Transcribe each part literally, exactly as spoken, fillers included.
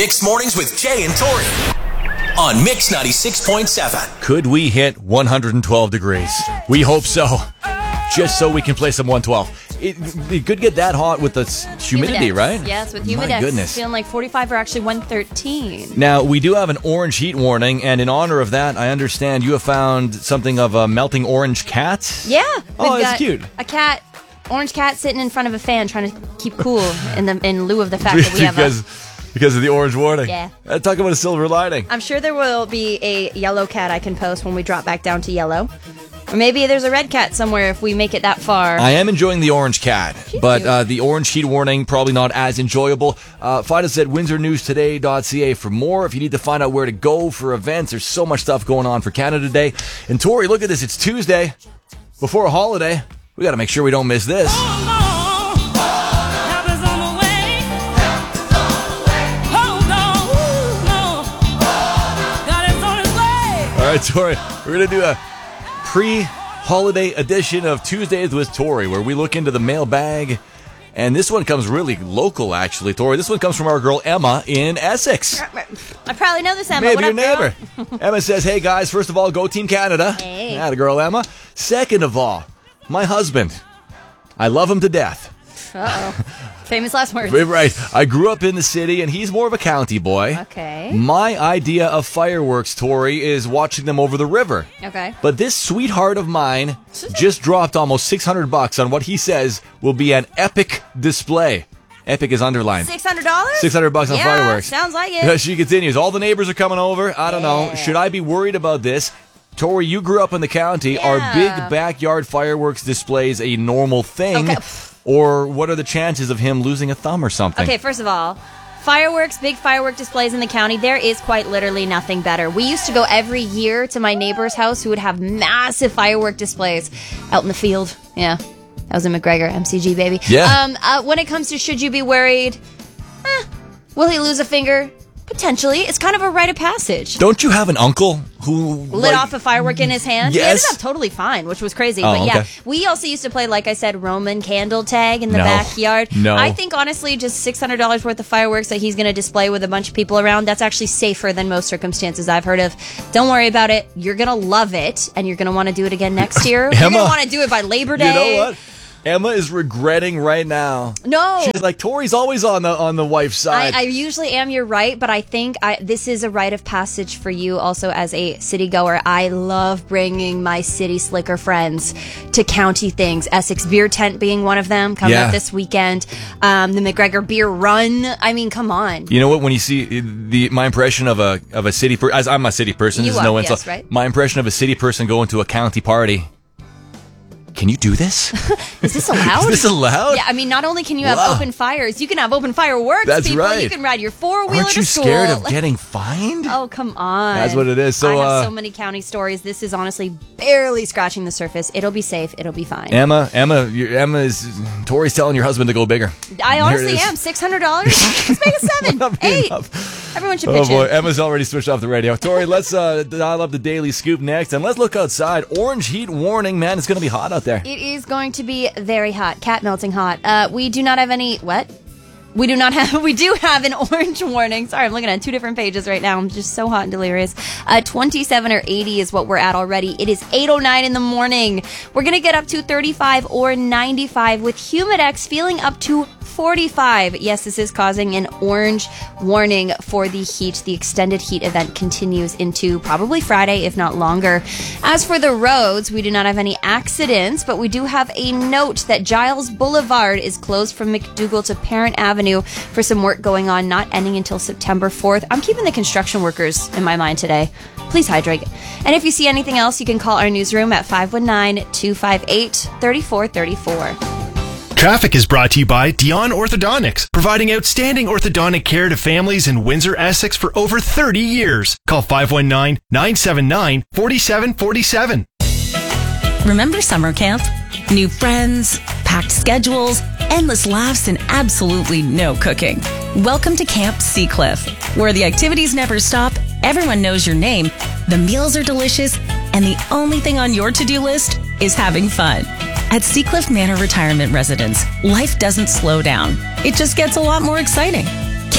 Mixed Mornings with Jay and Tori on Mix ninety-six point seven. Could we hit one hundred twelve degrees? We hope so. Just so we can play some one twelve. It, it could get that hot with the humidity, Humidex. right? Yes, with My Humidex. goodness. Feeling like forty-five or actually one thirteen. Now, we do have an orange heat warning, and in honor of that, I understand you have found something of a melting orange cat? Yeah. Oh, we've that's got cute. A cat, orange cat sitting in front of a fan trying to keep cool in the in lieu of the fact that we have because, a... because of the orange warning. Yeah. Uh, talk about a silver lining. I'm sure there will be a yellow cat I can post when we drop back down to yellow. Or maybe there's a red cat somewhere if we make it that far. I am enjoying the orange cat, She's but cute. uh, the orange heat warning, probably not as enjoyable. Uh, find us at windsor news today dot c a for more. If you need to find out where to go for events, there's so much stuff going on for Canada Day. And Tori, look at this. It's Tuesday before a holiday. We got to make sure we don't miss this. All right, Tori, we're going to do a pre-holiday edition of Tuesdays with Tori, where we look into the mailbag. And this one comes really local, actually, Tori. This one comes from our girl Emma in Essex. I probably know this, Emma. Maybe what your up, neighbor. girl? Emma says, hey, guys, first of all, go Team Canada. Hey. Atta girl, Emma. Second of all, my husband. I love him to death. Uh-oh. Famous last words. Right. I grew up in the city, and he's more of a county boy. Okay. My idea of fireworks, Tori, is watching them over the river. Okay. But this sweetheart of mine just dropped almost six hundred bucks on what he says will be an epic display. Epic is underlined. six hundred dollars? six hundred bucks on yeah, fireworks. sounds like it. She continues. All the neighbors are coming over. I don't Yeah. know. Should I be worried about this? Tori, you grew up in the county. Are Yeah. big backyard fireworks displays a normal thing? Okay. Or what are the chances of him losing a thumb or something? Okay, first of all, fireworks, big firework displays in the county, there is quite literally nothing better. We used to go every year to my neighbor's house who would have massive firework displays out in the field. Yeah, that was in McGregor, M C G, baby. Yeah. Um, uh, when it comes to should you be worried, eh, will he lose a finger? Potentially. It's kind of a rite of passage. Don't you have an uncle who Lit like, off a firework in his hand. Yes. He ended up totally fine, which was crazy. Oh, but yeah, okay. we also used to play, like I said, Roman candle tag in the No. backyard. No. I think, honestly, just six hundred dollars worth of fireworks that he's going to display with a bunch of people around, that's actually safer than most circumstances I've heard of. Don't worry about it. You're going to love it, and you're going to want to do it again next year. You're Emma, going to want to do it by Labor Day. You know what? Emma is regretting right now. No. She's like, Tori's always on the on the wife's side. I, I usually am, you're right, but I think I, this is a rite of passage for you also as a city goer. I love bringing my city slicker friends to county things. Essex Beer Tent being one of them, coming Yeah. up this weekend. Um, the McGregor Beer Run. I mean, come on. You know what? When you see the my impression of a of a city person, as I'm a city person, You this is are, no yes, insult. right? My impression of a city person going to a county party. Can you do this? Is this allowed? Is this allowed? Yeah, I mean, not only can you have Wow. open fires, you can have open fireworks, That's people. right. You can ride your four-wheeler Aren't you to school. scared of getting fined? Oh, come on. That's what it is. So, I have uh, so many county stories. This is honestly barely scratching the surface. It'll be safe. It'll be fine. Emma, Emma, your, Emma is Tori's telling your husband to go bigger. I Here it honestly is. am. six hundred dollars? Let's make it seven. Not being Eight. enough. Everyone should Oh pitch boy, in. Emma's already switched off the radio. Tori, let's uh, dial up the Daily Scoop next, and let's look outside. Orange heat warning, man. It's going to be hot out there. It is going to be very hot. Cat melting hot. Uh, we do not have any... What? We do not have... We do have an orange warning. Sorry, I'm looking at two different pages right now. I'm just so hot and delirious. Uh, twenty-seven or eighty is what we're at already. It is eight oh nine in the morning. We're going to get up to thirty-five or ninety-five with Humidex feeling up to forty-five. Yes, this is causing an orange warning for the heat. The extended heat event continues into probably Friday, if not longer. As for the roads, we do not have any accidents, but we do have a note that Giles Boulevard is closed from McDougall to Parent Avenue for some work going on, not ending until September fourth. I'm keeping the construction workers in my mind today. Please hydrate. And if you see anything else, you can call our newsroom at five one nine, two five eight, three four three four. Traffic is brought to you by Dion Orthodontics, providing outstanding orthodontic care to families in Windsor, Essex for over thirty years. Call five one nine, nine seven nine, four seven four seven. Remember summer camp? New friends, packed schedules, endless laughs, and absolutely no cooking. Welcome to Camp Seacliff, where the activities never stop, everyone knows your name, the meals are delicious, and the only thing on your to-do list is having fun. At Seacliff Manor Retirement Residence, life doesn't slow down. It just gets a lot more exciting.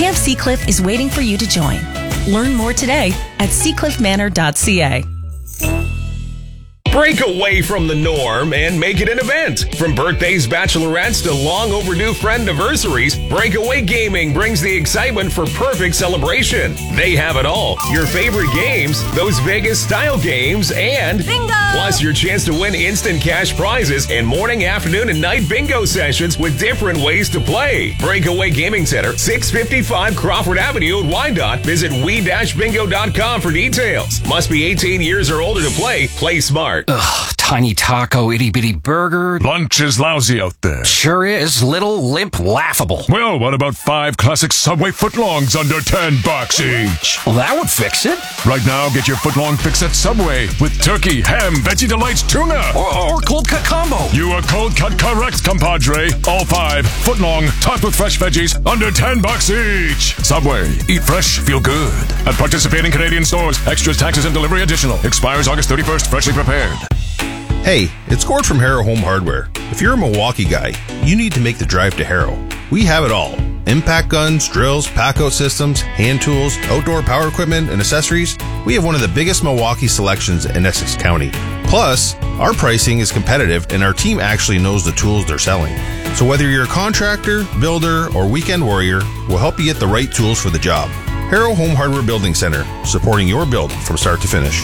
Camp Seacliff is waiting for you to join. Learn more today at seacliff manor dot c a. Break away from the norm and make it an event. From birthdays, bachelorettes to long overdue friend anniversaries, Breakaway Gaming brings the excitement for perfect celebration. They have it all. Your favorite games, those Vegas-style games, and bingo! Plus your chance to win instant cash prizes and morning, afternoon, and night bingo sessions with different ways to play. Breakaway Gaming Center, six fifty-five Crawford Avenue in Wyandotte. Visit we dash bingo dot com for details. Must be eighteen years or older to play. Play smart. Ugh, tiny taco, itty bitty burger. Lunch is lousy out there. Sure is. Little, limp, laughable. Well, what about five classic Subway footlongs under ten bucks each? Well, that would fix it. Right now, get your footlong fix at Subway with turkey, ham, veggie delights, tuna. Or, or cold cut combo. You are cold cut correct, compadre. All five footlong, topped with fresh veggies, under ten bucks each. Subway. Eat fresh, feel good. At participating Canadian stores. Extras, taxes, and delivery additional. Expires August thirty-first. Freshly prepared. Hey, it's Gord from Harrow Home Hardware. If you're a Milwaukee guy, you need to make the drive to Harrow. We have it all. Impact guns, drills, pack-out systems, hand tools, outdoor power equipment, and accessories. We have one of the biggest Milwaukee selections in Essex County. Plus, our pricing is competitive and our team actually knows the tools they're selling. So whether you're a contractor, builder, or weekend warrior, we'll help you get the right tools for the job. Harrow Home Hardware Building Center, supporting your build from start to finish.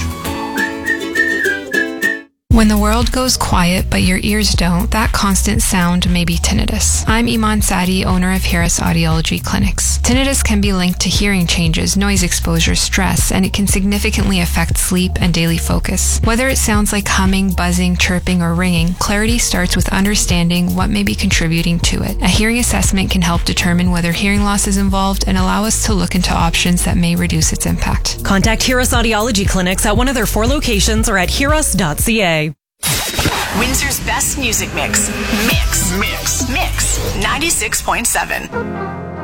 When the world goes quiet but your ears don't, that constant sound may be tinnitus. I'm Iman Sadi, owner of Harris Audiology Clinics. Tinnitus can be linked to hearing changes, noise exposure, stress, and it can significantly affect sleep and daily focus. Whether it sounds like humming, buzzing, chirping, or ringing, clarity starts with understanding what may be contributing to it. A hearing assessment can help determine whether hearing loss is involved and allow us to look into options that may reduce its impact. Contact Harris Audiology Clinics at one of their four locations or at harris dot c a. Windsor's best music mix. Mix. Mix. Mix. ninety-six point seven.